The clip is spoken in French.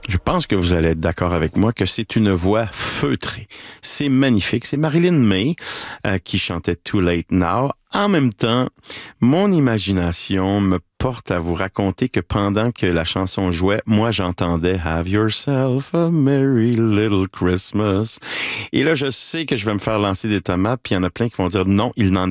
Je pense que vous allez être d'accord avec moi que c'est une voix feutrée. C'est magnifique. C'est Marilyn May qui chantait Too Late Now. En même temps, mon imagination me porte à vous raconter que pendant que la chanson jouait, moi j'entendais Have yourself a merry little Christmas. Et là, je sais que je vais me faire lancer des tomates, puis il y en a plein qui vont dire non, il n'en